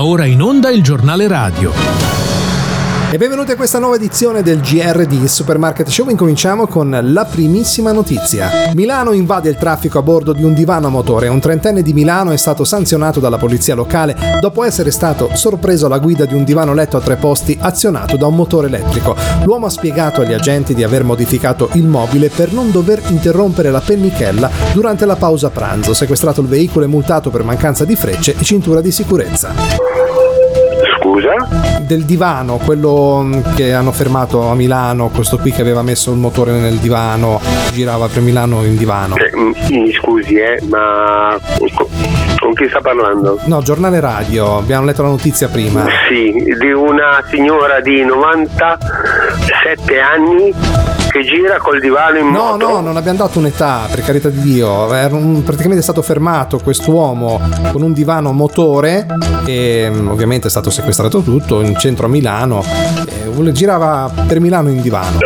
ora in onda il giornale radio. E benvenuti a questa nuova edizione del GR di Supermarket Show. Incominciamo con la primissima notizia. Milano invade il traffico a bordo di un divano a motore. Un trentenne di Milano è stato sanzionato dalla polizia locale dopo essere stato sorpreso alla guida di un divano letto a 3 posti azionato da un motore elettrico. L'uomo ha spiegato agli agenti di aver modificato il mobile per non dover interrompere la pennichella durante la pausa pranzo. Sequestrato il veicolo e multato per mancanza di frecce e cintura di sicurezza. Scusa? Del divano, quello che hanno fermato a Milano, questo qui che aveva messo il motore nel divano, girava per Milano in divano. Mi scusi, ma con chi sta parlando? No, giornale radio, abbiamo letto la notizia prima. Sì, di una signora di 97 anni che gira col divano in moto. No, non abbiamo dato un'età, per carità di Dio. Praticamente è stato fermato quest'uomo con un divano a motore e ovviamente è stato sequestrato tutto in centro a Milano. Girava per Milano in divano.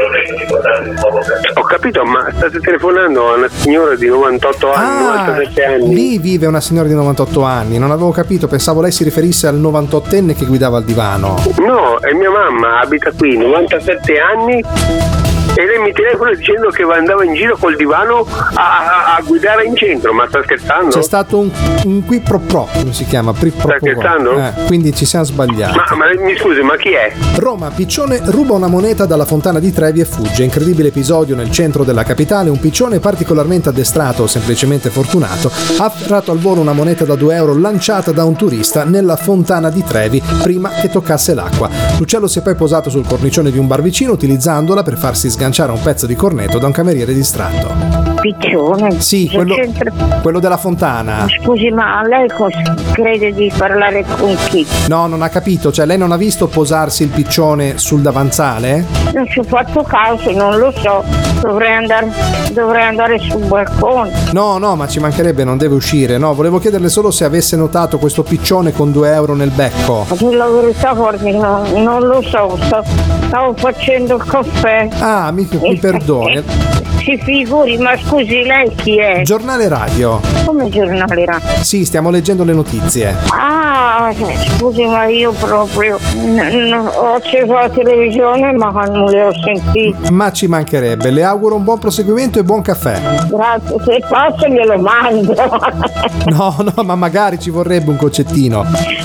Ho capito, ma state telefonando a una signora di 98 anni, 97 anni. Lì vive una signora di 98 anni, non avevo capito, pensavo lei si riferisse al 98enne che guidava il divano. No, è mia mamma, abita qui, 97 anni. E lei mi telefona dicendo che andava in giro col divano a guidare in centro, ma sta scherzando? C'è stato un qui pro, come si chiama? Sta scherzando? Quindi ci siamo sbagliati. Ma mi scusi, ma chi è? Roma, piccione ruba una moneta dalla fontana di Trevi e fugge. Incredibile episodio nel centro della capitale. Un piccione particolarmente addestrato o semplicemente fortunato ha afferrato al volo una moneta da 2 euro lanciata da un turista nella fontana di Trevi prima che toccasse l'acqua. L'uccello si è poi posato sul cornicione di un bar vicino utilizzandola per farsi sganciare un pezzo di cornetto da un cameriere distratto. Piccione? Sì, quello della fontana. Scusi, ma lei crede di parlare con chi? No, non ha capito, cioè lei non ha visto posarsi il piccione sul davanzale? Non ci ho fatto caso, non lo so, dovrei andare sul balcone. No, ma ci mancherebbe, non deve uscire. No, volevo chiederle solo se avesse notato questo piccione con 2 euro nel becco. Ma per la verità, guardi, non lo so, stavo facendo il caffè. Ah, mi perdoni. Si figuri, ma scusi, lei chi è? Giornale radio. Come giornale radio? Sì, stiamo leggendo le notizie. Ah, scusi, ma io proprio ho acceso la televisione ma non le ho sentite. Ma ci mancherebbe, le auguro un buon proseguimento e buon caffè. Grazie, se posso glielo mando. No, ma magari ci vorrebbe un concettino.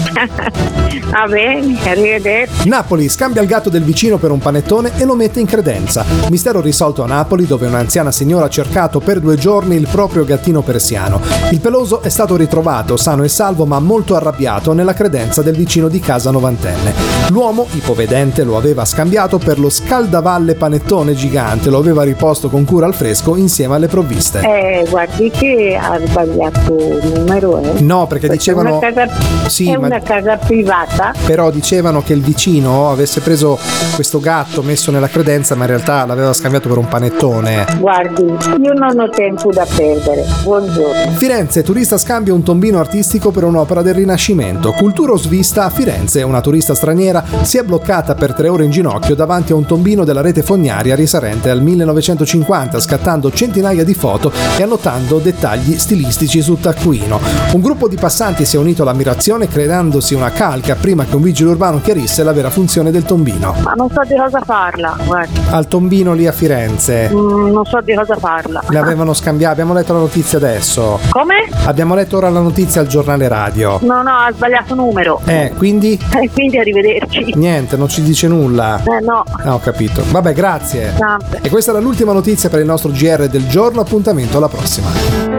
Va bene, arrivederci. Napoli scambia il gatto del vicino per un panettone e lo mette in credenza. Mistero risolto a Napoli, dove un'anziana signora ha cercato per 2 giorni il proprio gattino persiano. Il peloso è stato ritrovato sano e salvo ma molto arrabbiato nella credenza del vicino di casa novantenne. L'uomo, ipovedente, lo aveva scambiato per lo scaldavalle panettone gigante, lo aveva riposto con cura al fresco insieme alle provviste. Guardi che ha sbagliato il numero. No, perché dicevano... Una casa privata. Però dicevano che il vicino avesse preso questo gatto messo nella credenza, ma in realtà l'aveva scambiato per un panettone. Guardi, io non ho tempo da perdere. Buongiorno. Firenze, turista scambia un tombino artistico per un'opera del Rinascimento. Cultura svista a Firenze. Una turista straniera si è bloccata per 3 ore in ginocchio davanti a un tombino della rete fognaria risalente al 1950, scattando centinaia di foto e annotando dettagli stilistici sul taccuino. Un gruppo di passanti si è unito all'ammirazione credendosi una calca prima che un vigile urbano chiarisse la vera funzione del tombino. Ma non so di cosa parla, guarda. Al tombino lì a Firenze. Non so di cosa parla. L'avevano scambiato, abbiamo letto la notizia adesso. Come? Abbiamo letto ora la notizia al giornale radio. No, ha sbagliato numero. Quindi? Quindi arrivederci. Niente, non ci dice nulla. No. Ho capito. Vabbè, grazie. Sempre. E questa era l'ultima notizia per il nostro GR del giorno. Appuntamento alla prossima.